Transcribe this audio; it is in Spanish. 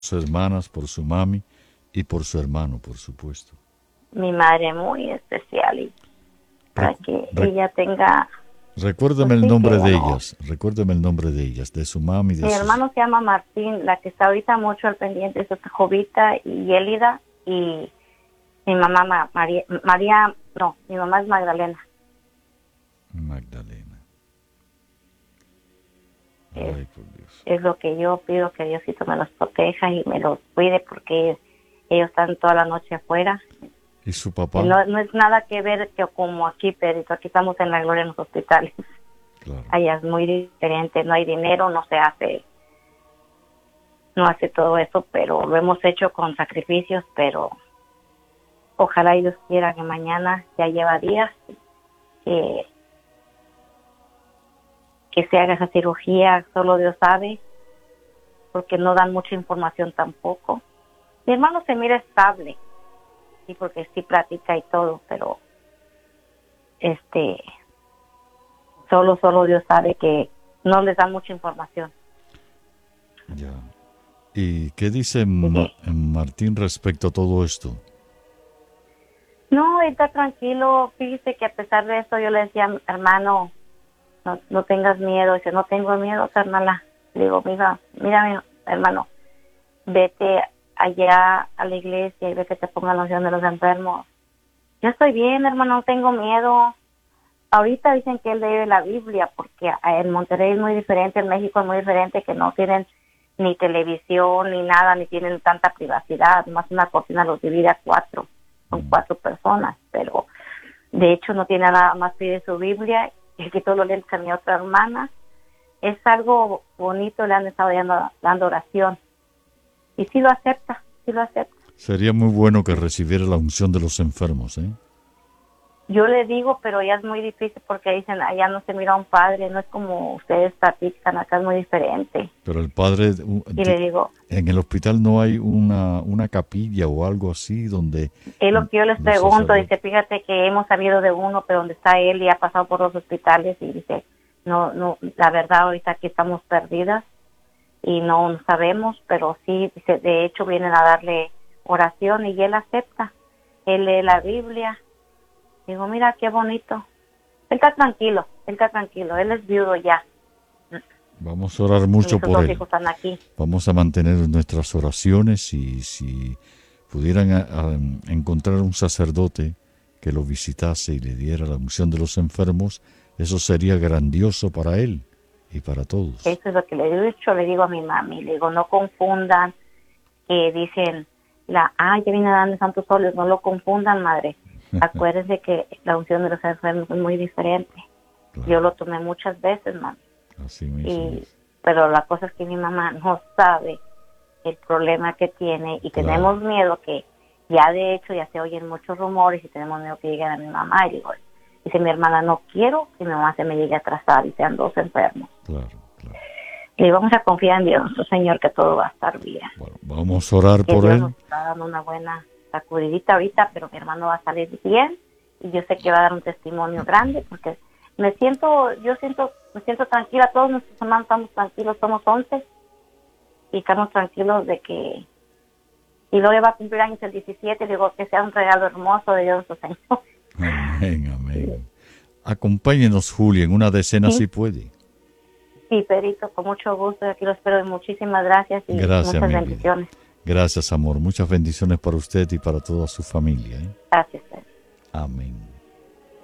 sus hermanas, por su mami y por su hermano, por supuesto. Mi madre muy especial y para Rec- que rec- ella tenga, pues Recuérdeme el sí, que nombre ella de no. ellas, recuérdeme el nombre de ellas, de su mami, de Mi sus... hermano se llama Martín, la que está ahorita mucho al pendiente es Jovita y Elida, y mi mamá María, no, mi mamá es Magdalena. Magdalena. Es, Ay, por Dios. es lo que yo pido, que Diosito me los proteja y me los cuide, porque ellos están toda la noche afuera. ¿Y su Y papá? no es nada que ver que como aquí, pero aquí estamos en la gloria en los hospitales. Claro. Allá es muy diferente, no hay dinero, no hace todo eso, pero lo hemos hecho con sacrificios, pero ojalá Dios quiera que mañana, ya lleva días, que, que se haga esa cirugía, solo Dios sabe, porque no dan mucha información tampoco. Mi hermano se mira estable, sí, porque sí platica y todo, pero solo Dios sabe que no les dan mucha información. Ya. ¿Y qué dice Así Martín respecto a todo esto? no, él está tranquilo. Fíjese que a pesar de eso yo le decía, hermano, no tengas miedo. Dice, no tengo miedo, carnala. Le digo, mira, mi hermano, vete allá a la iglesia y ve que te pongan la unción de los enfermos. Yo estoy bien, hermano, no tengo miedo. Ahorita dicen que él lee la Biblia, porque en Monterrey es muy diferente, en México es muy diferente, que no tienen ni televisión ni nada, ni tienen tanta privacidad. Más una cocina los divide a cuatro, son cuatro personas, pero de hecho no tiene nada más, pide su Biblia, y que todo lo lee a mi otra hermana. Es algo bonito, le han estado dando oración, y sí lo acepta, sí lo acepta. Sería muy bueno que recibiera la unción de los enfermos, ¿eh? Yo le digo, pero ya es muy difícil porque dicen, allá no se mira a un padre, no es como ustedes practican, acá es muy diferente. Pero el padre, Y le digo, en el hospital no hay una capilla o algo así donde es lo que yo les los pregunto, dice, sacerdotes... fíjate que hemos sabido de uno, pero donde está él y ha pasado por los hospitales, y dice, no, la verdad ahorita aquí estamos perdidas y no sabemos, pero sí, dice, de hecho vienen a darle oración y él acepta, él lee la Biblia. Digo, mira qué bonito. Él está tranquilo, él es viudo ya. Vamos a orar Y mucho sus por dos él. hijos están aquí. Vamos a mantener nuestras oraciones y si pudieran encontrar un sacerdote que lo visitase y le diera la unción de los enfermos, eso sería grandioso para él y para todos. Eso es lo que le he dicho, le digo a mi mami, le digo, no confundan, que dicen, ya viene dando santos óleos, no lo confundan, madre. Acuérdense que la unción de los enfermos es muy diferente. Claro, Yo lo tomé muchas veces, mami. así mismo es. Pero la cosa es que mi mamá no sabe el problema que tiene y Claro. tenemos miedo que ya de hecho ya se oyen muchos rumores y tenemos miedo que lleguen a mi mamá. Y digo, dice mi hermana, no quiero que mi mamá se me llegue a atrasar y sean dos enfermos. Claro, claro. Y vamos a confiar en Dios, nuestro Señor, que todo va a estar bien. Bueno, vamos a orar Que por Dios él. nos está dando una buena sacudidita ahorita, pero mi hermano va a salir bien y yo sé que va a dar un testimonio grande porque me siento tranquila, todos nuestros hermanos estamos tranquilos, somos 11 y estamos tranquilos de que, y luego va a cumplir años el 17, digo que sea un regalo hermoso de Dios nuestro Señor. Amén, amén. Acompáñenos, Julia, en una decena si puede. Sí, Pedrito, con mucho gusto, aquí lo espero y muchísimas gracias y Gracias, muchas mi vida. bendiciones. Gracias, amor. Muchas bendiciones para usted y para toda su familia, ¿eh? Gracias.